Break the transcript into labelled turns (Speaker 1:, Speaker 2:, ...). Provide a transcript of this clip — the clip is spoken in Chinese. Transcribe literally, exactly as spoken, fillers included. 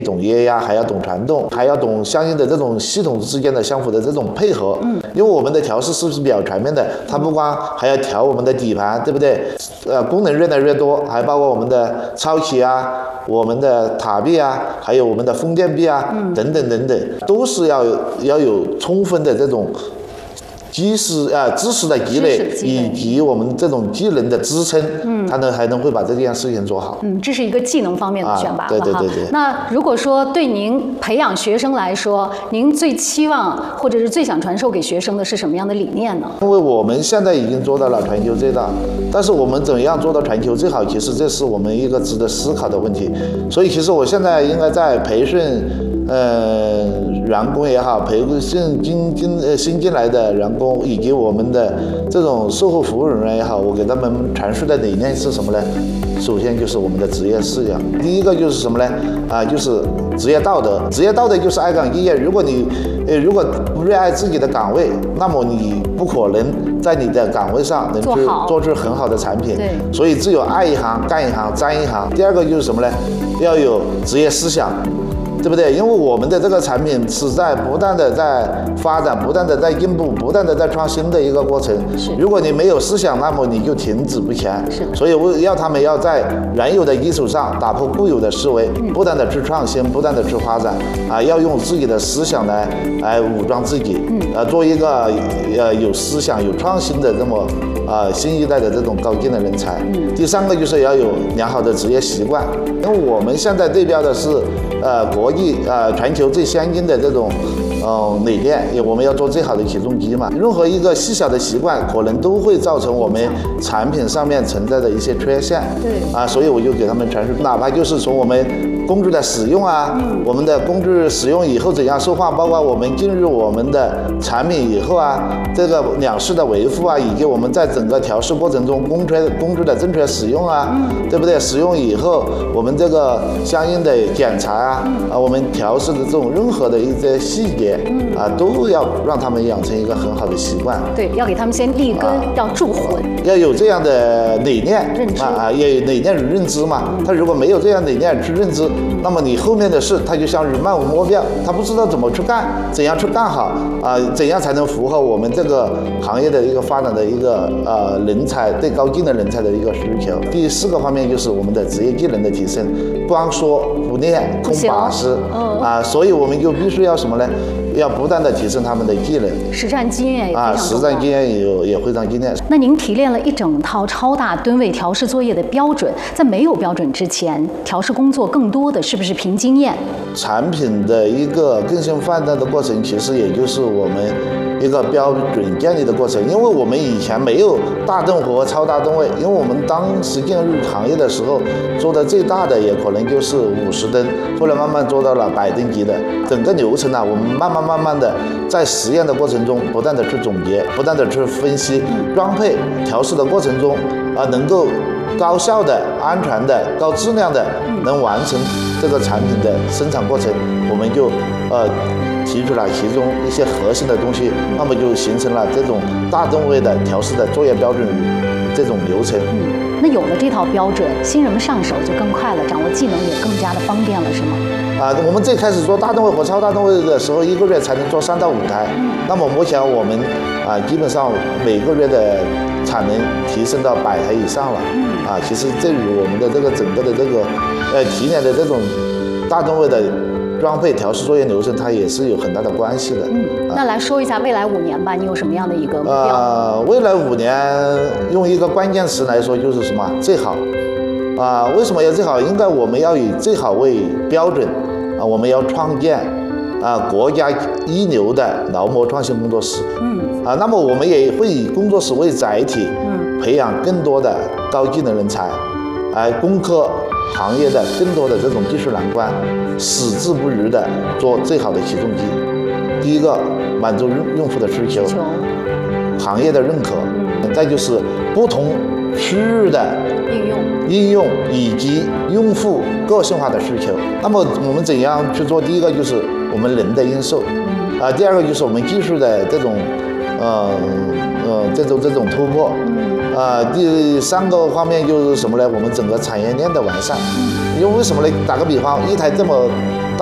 Speaker 1: 懂液压，还要懂传动，还要懂相应的这种系统之间的相互的这种配合。嗯，因为我们的调试是比较全面的，它不光还要调我们的底盘，对不对？呃，功能越来越多，还包括我们的超起啊，我们的塔壁啊，还有我们的风电壁啊，嗯、等等等等，都是要要有充分的这种。知识啊，知识的积累以及我们这种技能的支撑，嗯，他呢还能会把这件事情做好。
Speaker 2: 嗯，这是一个技能方面的选拔了哈。
Speaker 1: 对对对对。
Speaker 2: 那如果说对您培养学生来说，您最期望或者是最想传授给学生的是什么样的理念呢？
Speaker 1: 因为我们现在已经做到了全球最大，但是我们怎样做到全球最好，其实这是我们一个值得思考的问题。所以，其实我现在应该在培训。呃，员工也好，培训进进呃新进来的员工，以及我们的这种售后服务人员也好，我给他们传输的理念是什么呢？首先就是我们的职业素养，第一个就是什么呢？啊，就是职业道德。职业道德就是爱岗敬业。如果你呃如果不热爱自己的岗位，那么你不可能在你的岗位上能去做出很好的产品。
Speaker 2: 对。
Speaker 1: 所以只有爱一行、干一行、沾一行。第二个就是什么呢？要有职业思想。对不对？因为我们的这个产品是在不断的在发展、不断的在进步、不断的在创新的一个过程。
Speaker 2: 是。如
Speaker 1: 果你没有思想，那么你就停止不前。
Speaker 2: 是。
Speaker 1: 所以我要他们要在原有的基础上打破固有的思维，嗯、不断的去创新，不断的去发展。啊，要用自己的思想来来武装自己。嗯。呃，做一个呃有思想、有创新的这么啊、呃、新一代的这种高技能人才。嗯。第三个就是要有良好的职业习惯，因为我们现在对标的是呃国。呃，全球最先进的这种，呃，理念，我们要做最好的起重机嘛。任何一个细小的习惯，可能都会造成我们产品上面存在的一些缺陷。
Speaker 2: 对。
Speaker 1: 啊，所以我就给他们传输，哪怕就是从我们工具的使用啊，嗯、我们的工具使用以后怎样优化，包括我们进入我们的产品以后啊，这个两式的维护啊，以及我们在整个调试过程中工具工具的正确使用啊，嗯、对不对？使用以后，我们这个相应的检查啊，啊，我们调试的这种任何的一些细节，嗯、啊，都要让他们养成一个很好的习惯。
Speaker 2: 对，要给他们先立根，啊、要铸魂，
Speaker 1: 要有这样的理念，
Speaker 2: 认知
Speaker 1: 啊，要有理念与认知嘛。他如果没有这样的理念去认知，那么你后面的事，他就像是漫无目标，他不知道怎么去干，怎样去干好啊，怎样才能符合我们这个行业的一个发展的一个呃人才对高技能人才的一个需求。第四个方面就是我们的职业技能的提升，光说不练空把式，
Speaker 2: 嗯、
Speaker 1: 啊，所以我们就必须要什么呢？要不断的提升他们的技能，
Speaker 2: 实战经验也
Speaker 1: 啊，实战经验也有也非常经验。
Speaker 2: 那您提炼了一整套超大吨位调试作业的标准，在没有标准之前，调试工作更多的是不是凭经验？
Speaker 1: 产品的一个更新换代的过程，其实也就是我们一个标准建立的过程。因为我们以前没有大吨和超大吨位，因为我们当时进入行业的时候，做的最大的也可能就是五十吨，后来慢慢做到了百吨级的。整个流程呢、啊，我们慢慢慢慢的在实验的过程中，不断的去总结，不断的去分析，装配调试的过程中啊，能够高效的、安全的、高质量的能完成这个产品的生产过程，我们就呃提出了其中一些核心的东西，那么就形成了这种大吨位的调试的作业标准这种流程。
Speaker 2: 嗯，那有了这套标准，新人们上手就更快了，掌握技能也更加的方便了，是吗？
Speaker 1: 啊，我们最开始做大吨位和超大吨位的时候，一个月才能做三到五台。嗯、那么目前我们啊，基本上每个月的产能提升到百台以上了。嗯、啊，其实这与我们的这个整个的这个呃提炼的这种大吨位的装配调试作业流程，它也是有很大的关系的。
Speaker 2: 嗯，那来说一下未来五年吧，你有什么样的一个目标？
Speaker 1: 呃，未来五年用一个关键词来说，就是什么？最好。啊，为什么要最好？应该我们要以最好为标准。啊，我们要创建啊国家一流的劳模创新工作室。嗯。啊，那么我们也会以工作室为载体，嗯，培养更多的高技能人才，来攻克行业的更多的这种技术难关，矢志不渝的做最好的起重机。第一个，满足用户的需求，行业的认可，嗯，再就是不同区域的
Speaker 2: 应用。
Speaker 1: 应用以及用户个性化的需求。那么我们怎样去做？第一个就是我们人的因素，啊，第二个就是我们技术的这种，呃呃这种这种突破，啊，第三个方面就是什么呢？我们整个产业链的完善。因为为什么呢？打个比方，一台这么